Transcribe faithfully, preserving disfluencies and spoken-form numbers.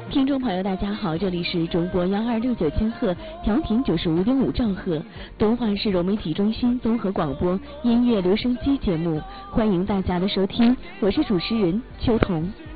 听众朋友，大家好，这里是中波幺二六九千赫，调频九十五点五兆赫，东莞市融媒体中心综合广播音乐留声机节目，欢迎大家的收听，我是主持人秋彤。